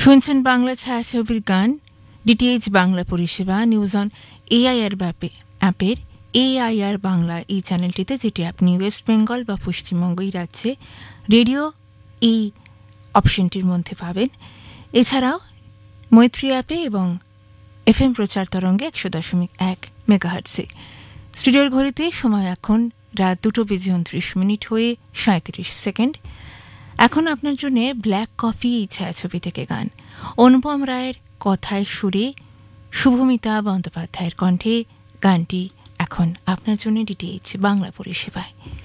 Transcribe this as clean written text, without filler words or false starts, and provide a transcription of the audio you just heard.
শুনছেন বাংলা ছায়াছবির গান, ডিটিএইচ বাংলা পরিষেবা, নিউজ অন এআইআর অ্যাপের এআইআর বাংলা এই চ্যানেলটিতে, যেটি আপনি ওয়েস্ট বেঙ্গল বা পশ্চিমবঙ্গ এই রাজ্যে রেডিও এই অপশনটির মধ্যে পাবেন। এছাড়াও মৈত্রী অ্যাপে এবং এফএম প্রচার তরঙ্গে 100.1 মেগাহার্টসে। স্টুডিওর ঘড়িতে সময় এখন রাত 2:29 হয়ে 37 সেকেন্ড। এখন আপনার জন্য ব্ল্যাক কফি এই ছায়াছবি থেকে গান, অনুপম রায়ের কথায় সুরে শুভমিতা বন্দ্যোপাধ্যায়ের কণ্ঠে গানটি এখন আপনার জন্য ডিটিএইচ বাংলা পরিষেবায়।